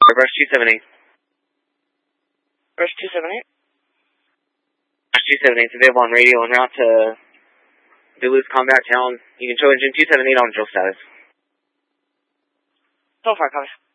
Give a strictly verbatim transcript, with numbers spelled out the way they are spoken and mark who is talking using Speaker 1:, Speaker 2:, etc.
Speaker 1: Brush two seven eight.
Speaker 2: Brush two seven eight.
Speaker 1: Brush two seven eight is available on radio en route to Duluth Combat Town. You can show engine two seven eight on drill status.
Speaker 2: So far, copy.